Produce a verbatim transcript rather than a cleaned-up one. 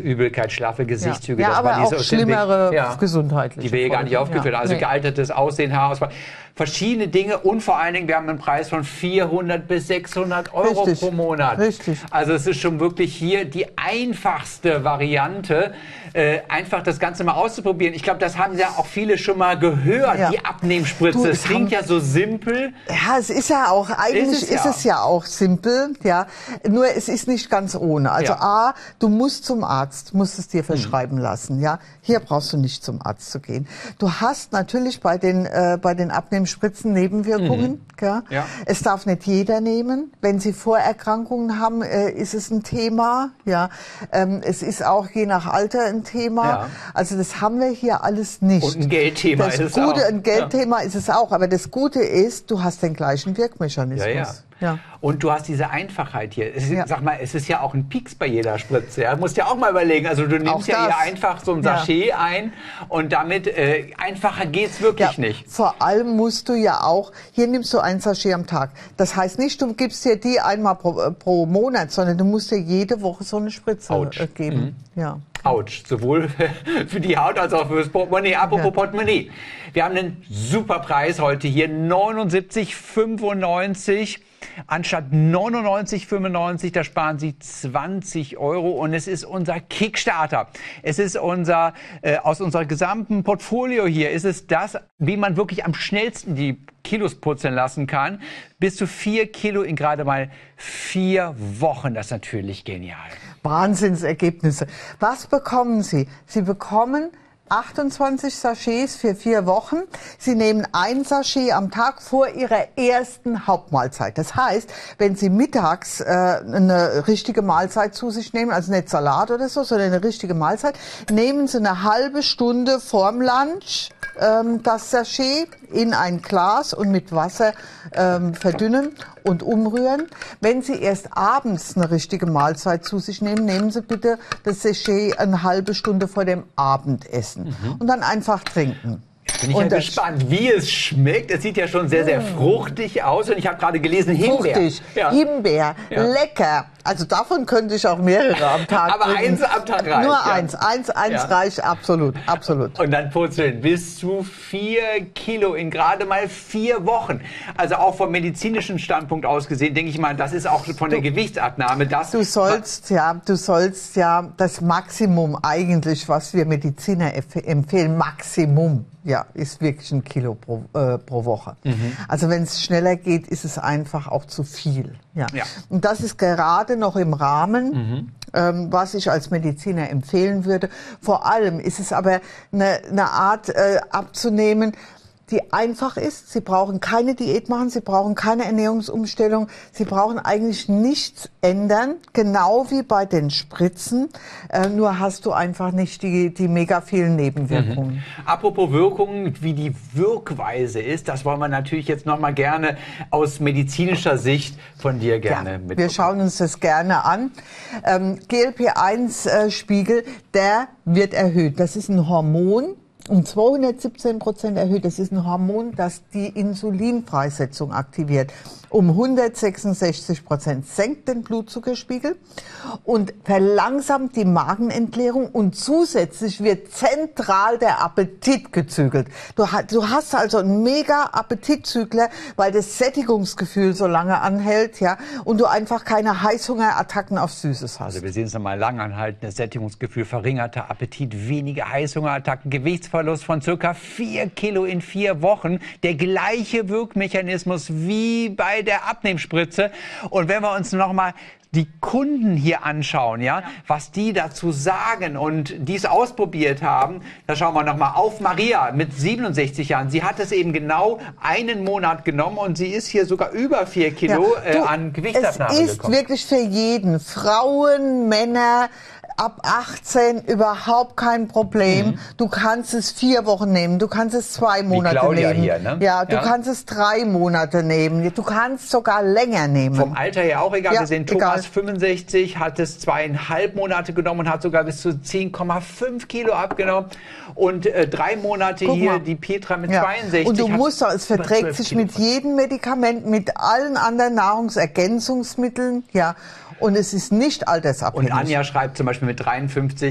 Übelkeit, schlaffe Gesichtszüge. Ja, ja, aber auch schlimmere ja, gesundheitliche die wir hier gar nicht aufgeführt haben. Also nee. gealtertes Aussehen, Haarausfall. Verschiedene Dinge und vor allen Dingen, wir haben einen Preis von vierhundert bis sechshundert Euro Richtig. pro Monat. Richtig. Also es ist schon wirklich hier die einfachste Variante, äh, einfach das Ganze mal auszuprobieren. Ich glaube, das haben ja auch viele schon mal gehört, ja. die Abnehmspritze. Du, es klingt ja so simpel. Ja, es ist ja auch, eigentlich ist es, ist ja. es ja auch simpel, ja. Nur es ist nicht ganz ohne. Also ja. A, du musst zum Arzt, musst es dir verschreiben mhm. lassen, ja. Hier brauchst du nicht zum Arzt zu gehen. Du hast natürlich bei den, äh, bei den Abnehmspritzen Nebenwirkungen, mhm. ja? Ja. Es darf nicht jeder nehmen. Wenn sie Vorerkrankungen haben, äh, ist es ein Thema, ja. Ähm, es ist auch je nach Alter ein Thema. Ja. Also das haben wir hier alles nicht. Und ein Geldthema das ist es Gute, auch. Ein Geldthema ja. ist es auch. Aber das Gute ist, du hast den gleichen Wirkmechanismus. Ja, ja. Ja. Und du hast diese Einfachheit hier. Es ist, ja. Sag mal, es ist ja auch ein Pieks bei jeder Spritze. Ja? Du musst ja auch mal überlegen. Also du nimmst ja hier einfach so ein Sachet ja. ein und damit äh, einfacher geht's wirklich ja. nicht. Vor allem musst du ja auch, hier nimmst du ein Sachet am Tag. Das heißt nicht, du gibst dir die einmal pro, pro Monat, sondern du musst dir jede Woche so eine Spritze äh, geben. Mhm. Ja. Autsch, sowohl für die Haut als auch für das Portemonnaie. Apropos ja. Portemonnaie. Wir haben einen super Preis heute hier, neunundsiebzig fünfundneunzig. Anstatt neunundneunzig fünfundneunzig, da sparen Sie zwanzig Euro und es ist unser Kickstarter. Es ist unser, äh, aus unserem gesamten Portfolio hier ist es das, wie man wirklich am schnellsten die Kilos purzeln lassen kann. Bis zu vier Kilo in gerade mal vier Wochen. Das ist natürlich genial. Wahnsinnsergebnisse. Was bekommen Sie? Sie bekommen achtundzwanzig Sachets für vier Wochen. Sie nehmen ein Sachet am Tag vor Ihrer ersten Hauptmahlzeit. Das heißt, wenn Sie mittags äh, eine richtige Mahlzeit zu sich nehmen, also nicht Salat oder so, sondern eine richtige Mahlzeit, nehmen Sie eine halbe Stunde vorm Lunch ähm, das Sachet in ein Glas und mit Wasser ähm, verdünnen und umrühren. Wenn Sie erst abends eine richtige Mahlzeit zu sich nehmen, nehmen Sie bitte das Sachet eine halbe Stunde vor dem Abendessen mhm. und dann einfach trinken. Bin ich ja gespannt, wie es schmeckt. Es sieht ja schon sehr, sehr fruchtig aus. Und ich habe gerade gelesen, Himbeer. Fruchtig, ja. Himbeer, ja. lecker. Also davon könnte ich auch mehrere am Tag Aber trinken. eins am Tag reicht. Nur ja. eins, eins, eins ja. reicht, absolut, absolut. Und dann purzeln bis zu vier Kilo in gerade mal vier Wochen. Also auch vom medizinischen Standpunkt aus gesehen, denke ich mal, das ist auch von der du, Gewichtsabnahme das. Du sollst ja, du sollst ja das Maximum eigentlich, was wir Mediziner empfehlen, Maximum. Ja, ist wirklich ein Kilo pro, äh, pro Woche. Mhm. Also wenn es schneller geht, ist es einfach auch zu viel. Ja. ja. Und das ist gerade noch im Rahmen, mhm. ähm, was ich als Mediziner empfehlen würde. Vor allem ist es aber eine, eine Art äh, abzunehmen, die einfach ist. Sie brauchen keine Diät machen, Sie brauchen keine Ernährungsumstellung, Sie brauchen eigentlich nichts ändern, genau wie bei den Spritzen, äh, nur hast du einfach nicht die, die mega vielen Nebenwirkungen. Mhm. Apropos Wirkungen, wie die Wirkweise ist, das wollen wir natürlich jetzt nochmal gerne aus medizinischer Sicht von dir gerne ja, mitbekommen. Wir schauen uns das gerne an. Ähm, G L P eins Spiegel, der wird erhöht. Das ist ein Hormon, um zweihundertsiebzehn Prozent erhöht. Das ist ein Hormon, das die Insulinfreisetzung aktiviert. Um hundertsechsundsechzig Prozent senkt den Blutzuckerspiegel und verlangsamt die Magenentleerung und zusätzlich wird zentral der Appetit gezügelt. Du, du hast also einen mega Appetitzügler, weil das Sättigungsgefühl so lange anhält, ja, und du einfach keine Heißhungerattacken auf Süßes hast. Also wir sehen es nochmal, lang anhaltendes Sättigungsgefühl, verringerter Appetit, weniger Heißhungerattacken, Gewichtsverlust von circa vier Kilo in vier Wochen. Der gleiche Wirkmechanismus wie bei der Abnehmspritze. Und wenn wir uns noch mal die Kunden hier anschauen, ja, ja, was die dazu sagen und dies ausprobiert haben, da schauen wir noch mal auf Maria mit siebenundsechzig Jahren. Sie hat es eben genau einen Monat genommen und sie ist hier sogar über vier Kilo ja, du, äh, an Gewichtsabnahme gekommen. Es ist gekommen. wirklich für jeden, Frauen, Männer, ab achtzehn überhaupt kein Problem. Mhm. Du kannst es vier Wochen nehmen, du kannst es zwei Monate Wie Claudia nehmen. Hier, ne? Ja, du ja. kannst es drei Monate nehmen. Du kannst sogar länger nehmen. Vom Alter her auch egal. Ja, wir sehen Thomas egal. fünfundsechzig, hat es zweieinhalb Monate genommen und hat sogar bis zu zehn Komma fünf Kilo abgenommen. Und äh, drei Monate Guck hier mal. die Petra mit ja. zweiundsechzig. Und du musst doch, es verträgt sich mit jedem Medikament, mit allen anderen Nahrungsergänzungsmitteln. Ja. Und es ist nicht altersabhängig. Und Anja schreibt zum Beispiel mit dreiundfünfzig,